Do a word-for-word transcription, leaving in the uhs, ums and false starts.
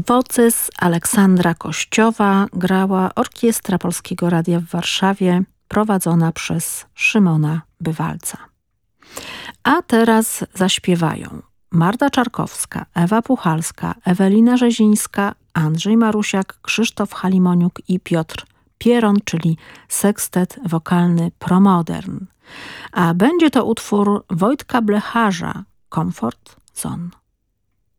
Woces Aleksandra Kościowa grała Orkiestra Polskiego Radia w Warszawie, prowadzona przez Szymona Bywalca. A teraz zaśpiewają Marta Czarkowska, Ewa Puchalska, Ewelina Rzezińska, Andrzej Marusiak, Krzysztof Halimoniuk i Piotr Pieron, czyli sekstet wokalny Promodern. A będzie to utwór Wojtka Blecharza, Comfort Zone.